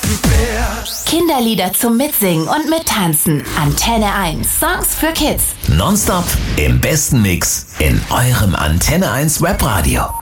Kinderlieder zum Mitsingen und Mittanzen. Antenne 1. Songs für Kids. Nonstop im besten Mix in eurem Antenne 1 Webradio.